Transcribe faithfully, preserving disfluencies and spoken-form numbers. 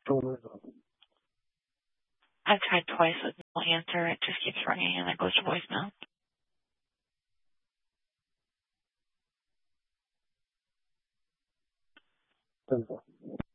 I've tried twice with no answer. It just keeps ringing and it goes to voicemail. Simple.